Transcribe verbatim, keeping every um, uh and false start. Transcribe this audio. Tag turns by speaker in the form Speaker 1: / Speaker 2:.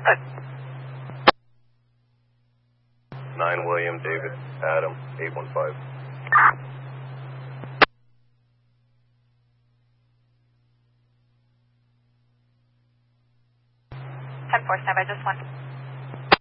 Speaker 1: Good.
Speaker 2: nine William David Adam eight one five.
Speaker 1: ten four, stand by, just one.